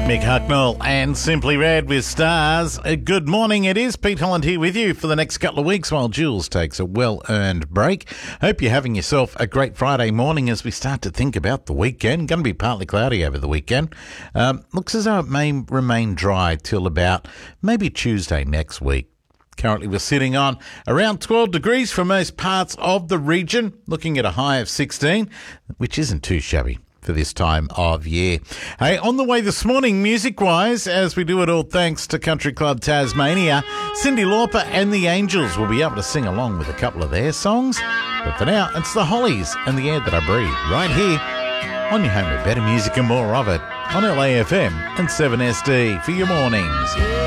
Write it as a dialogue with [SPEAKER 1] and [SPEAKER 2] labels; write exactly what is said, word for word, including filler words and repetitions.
[SPEAKER 1] Mick Hucknall and Simply Red with Stars. Uh, good morning, it is Pete Holland here with you for the next couple of weeks while Jules takes a well-earned break. Hope you're having yourself a great Friday morning as we start to think about the weekend. Going to be partly cloudy over the weekend. Um, looks as though it may remain dry till about maybe Tuesday next week. Currently we're sitting on around twelve degrees for most parts of the region, looking at a high of sixteen, which isn't too shabby for this time of year. Hey, on the way this morning, music-wise, as we do it all thanks to Country Club Tasmania, Cyndi Lauper and the Angels will be able to sing along with a couple of their songs. But for now, it's the Hollies and The Air That I Breathe right here on your home with better music and more of it on L A F M and seven S D for your mornings.